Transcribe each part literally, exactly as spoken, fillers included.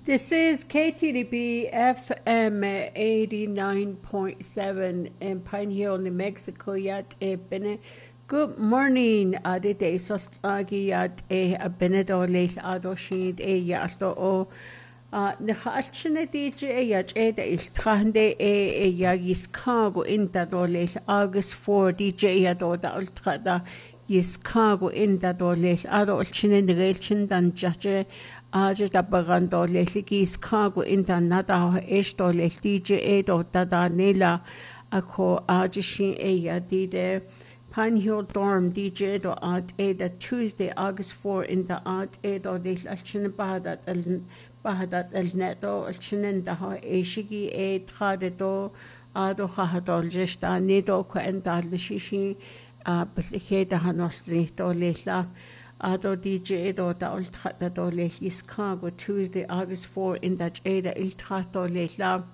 This is K T D B F M eighty-nine point seven in Pine Hill, New Mexico. Yat e bene. Good morning. Adi de soltsagi yat e abenedo leis adoshin e yasto o. Nchachne dj e yat e de iltrande e e yagiskago intado leis August four dj yado da ultrada yiskago intado leis ado ulchine negelchen dan jache. Aje da bagando lehligis kago internada esto lehdije edo tada nela ako aje shin eya dide Pine Hill dorm D J do at eda Tuesday August four in the at edo de alchin bahadat el bahadat el neto alchinen da ha eshigi e trade do ado hahadol jesta nedo ko endal shishi a bekheda hanol zito lehla Ado D J do da ultrata do lech Chicago Tuesday August four in that Ada iltrato lechla.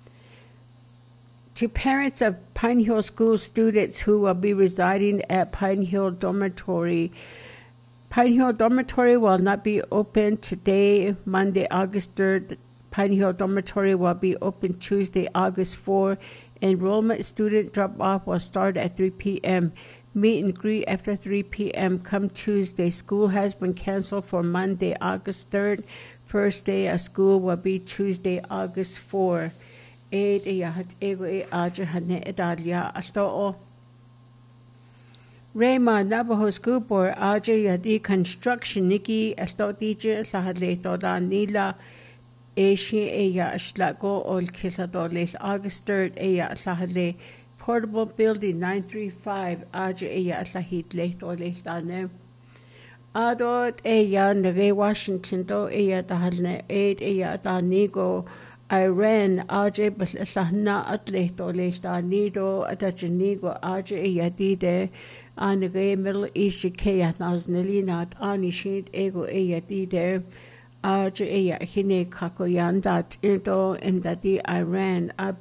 To parents of Pine Hill School students who will be residing at Pine Hill Dormitory, Pine Hill Dormitory will not be open today, Monday August third. Pine Hill Dormitory will be open Tuesday August fourth. Enrollment student drop-off will start at three p m Meet and greet after three p m come Tuesday. School has been canceled for Monday, August third. First day of school will be Tuesday, August fourth. Eight yahat ego e ajahane edalia asto. Rema Navajo School Board aja yadi construction niki asto teacher sahadle toda nila eshi eya ashlago ol kisadoles August third eya sahadle. Portable Building nine three five Aja Eya Sahit Leto Lestane Adot Eya Neve Washington Do Eya Tahalne eight Eya Tanigo Iran Aja Sahna Atleto Lestanido Atachanigo Aja Eya Dide Anave Middle East Kaya Naznelina Anishit Ego Eya Dide Aja Eya Hine Kakoyan Dat Ido and Dadi Iran